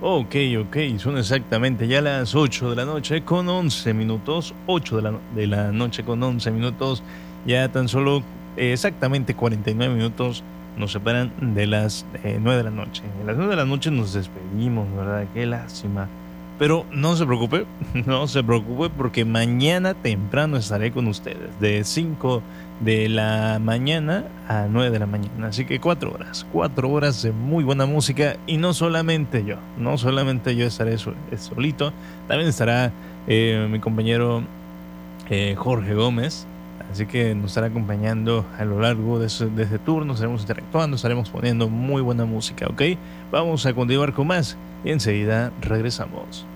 Ok, ok, son exactamente ya las 8 de la noche con 11 minutos, 8 de la noche con 11 minutos, ya tan solo exactamente 49 minutos nos separan de las 9 de la noche. A las 9 de la noche nos despedimos, ¿verdad? Qué lástima. Pero no se preocupe, no se preocupe porque mañana temprano estaré con ustedes de 5 de la mañana a 9 de la mañana. Así que 4 horas de muy buena música y no solamente yo, no solamente yo estaré solito, también estará mi compañero Jorge Gómez. Así que nos estará acompañando a lo largo de ese turno, estaremos interactuando, estaremos poniendo muy buena música, ¿ok? Vamos a continuar con más y enseguida regresamos.